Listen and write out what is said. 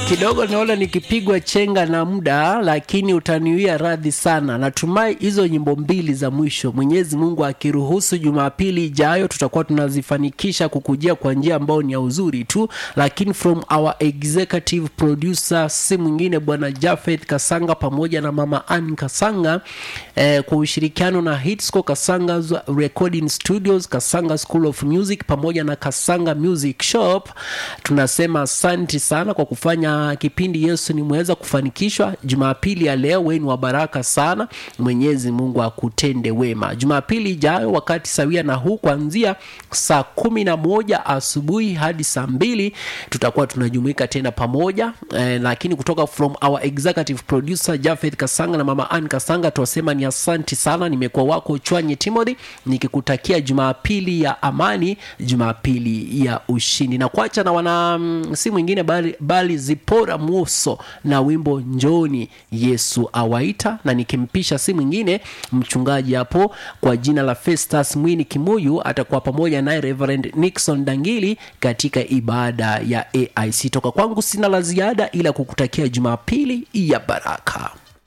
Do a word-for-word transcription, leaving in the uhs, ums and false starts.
Kidogo naona nikipigwa chenga na muda, lakini utaniwia radhi sana. Natumai hizo nyimbo mbili za mwisho, Mwenyezi Mungu akiruhusu, Jumapili ijayo tutakuwa tunazifanikisha kukujia kwa njia ambayo ni ya uzuri tu. Lakini from our executive producer, si mwingine bwana Jafeth Kasanga pamoja na mama Ann Kasanga, eh, kwa ushirikiano na Hitsco Kasanga Recording Studios, Kasanga School of Music pamoja na Kasanga Music Shop, tunasema asante sana kwa kufanya kipindi Yesu ni Mweza kufanikishwa. Jumapili ya leo wewe ni wa baraka sana, Mwenyezi Mungu akutende wema. Jumapili ijayo wakati sawia na huu kuanzia saa kumi na moja asubuhi hadi saa mbili tutakuwa tunajumuika tena pamoja, eh, lakini kutoka from our executive producer Jafeth Kasanga na mama Ann Kasanga tuwasema ni asante sana. Nimekuwa wako Chwanye Timothy nikikutakia Jumapili ya amani, Jumapili ya ushindi, na kuacha na wana mm, si mwingine bali, bali Zipora Muso na wimbo Njoni Yesu Awaita, na nikimpisha si mwingine mchungaji hapo kwa jina la Festus Mwini Kimuyu atakuwa pamoja naye Reverend Nixon Dangili katika ibada ya A I C. Toka kwangu sina la ziada ila kukutakia Jumapili ya baraka.